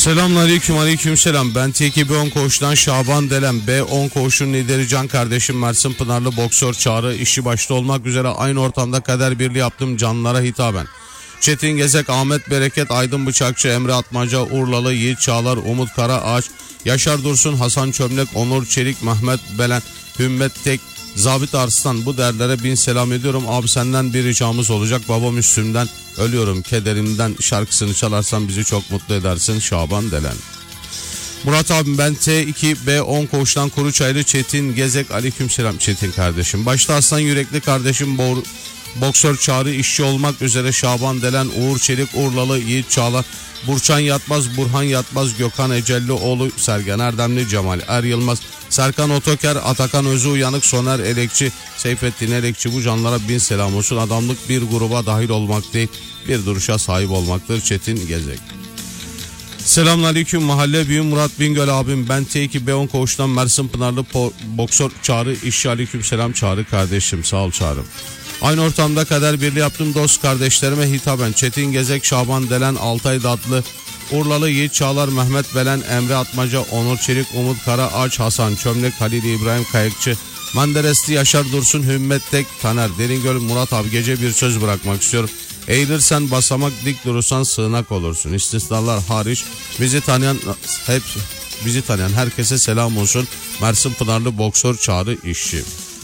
Selamünaleyküm, aleykümselam. Ben TK10 Koğuş'tan Şaban Delen. B10 Koğuş'un lideri can kardeşim Mersin Pınarlı boksör Çağrı işi başta olmak üzere aynı ortamda kader birliği yaptığım canlılara hitaben. Çetin Gezek, Ahmet Bereket, Aydın Bıçakçı, Emre Atmaca, Urlalı, Yiğit Çağlar, Umut Karaağaç, Yaşar Dursun, Hasan Çömlek, Onur Çelik, Mehmet Belen, Hümmet Tek, Zabit Arslan, bu derlere bin selam ediyorum. Abi senden bir ricamız olacak. Babam üstümden ölüyorum kederimden şarkısını çalarsan bizi çok mutlu edersin. Şaban Delen. Murat abim, ben T2B10 Koğuş'tan Kuruçaylı Çetin Gezek. Aleykümselam Çetin kardeşim. Başta Aslan Yürekli kardeşim boksör Çağrı işçi olmak üzere Şaban Delen, Uğur Çelik, Urlalı, Yiğit Çağlar, Burçan Yatmaz, Burhan Yatmaz, Gökhan Ecellioğlu, Sergen Erdemli, Cemal Er Yılmaz, Serkan Otoker, Atakan Özü Uyanık, Soner Elekçi, Seyfettin Elekçi, bu canlara bin selam olsun. Adamlık bir gruba dahil olmak değil, bir duruşa sahip olmaktır. Çetin Gezek. Selamünaleyküm mahalle büyüğüm Murat Bingöl abim, ben T2B10 Koğuş'tan Mersin Pınarlı boksör Çağrı işçi. Aleykümselam Çağrı kardeşim, sağ ol Çağrı. Aynı ortamda kader birliği yaptığım dost kardeşlerime hitaben Çetin Gezek, Şaban Delen, Altay Datlı, Urlalı, Yiğit Çağlar, Mehmet Belen, Emre Atmaca, Onur Çelik, Umut Karaağaç, Hasan Çömlek, Halil İbrahim Kayıkçı, Menderesli, Yaşar Dursun, Hümmet Tek, Taner Deringöl. Murat abi, gece bir söz bırakmak istiyorum. Eğilirsen basamak, dik durursan sığınak olursun. İstisnalar hariç bizi tanıyan herkese selam olsun. Mersin Pınarlı boksör Çağrı işçi.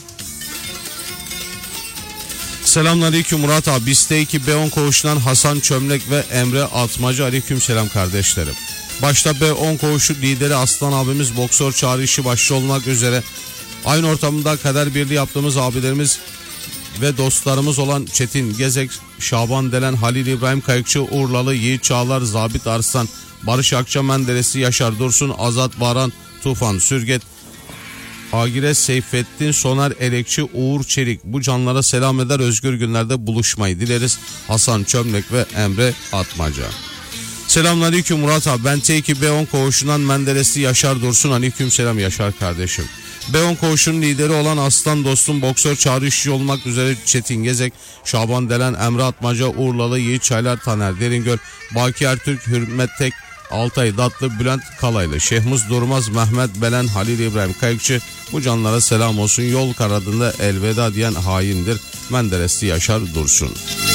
Selamünaleyküm Murat abi. Biz T2B10 Koğuş'tan Hasan Çömlek ve Emre Atmaca. Aleykümselam kardeşlerim. Başta B10 Koğuşu lideri Aslan abimiz boksör Çağrı işi başta olmak üzere aynı ortamda kader birliği yaptığımız abilerimiz ve dostlarımız olan Çetin Gezek, Şaban Delen, Halil İbrahim Kayıkçı, Urlalı, Yiğit Çağlar, Zabit Arslan, Barış Akça, Menderesli, Yaşar Dursun, Azat Baran, Tufan Sürget, Agire Seyfettin, Soner Elekçi, Uğur Çelik, bu canlara selam eder. Özgür günlerde buluşmayı dileriz. Hasan Çömlek ve Emre Atmaca. Selamünaleyküm Murat abi. Ben T2B10 Koğuşu'ndan Menderesli Yaşar Dursun. Aleykümselam Yaşar kardeşim. B10 Koğuşu'nun lideri olan aslan dostum boksör Çağrı işçi olmak üzere Çetin Gezek, Şaban Delen, Emre Atmaca, Urlalı, Yiğit Çaylar, Taner Deringöl, Baki Ertürk, Hürmet Tek, Altay Datlı, Bülent Kalaylı, Şehmuz Durmaz, Mehmet Belen, Halil İbrahim Kayıkçı, bu canlara selam olsun. Yol karadında elveda diyen haindir. Menderesli Yaşar Dursun.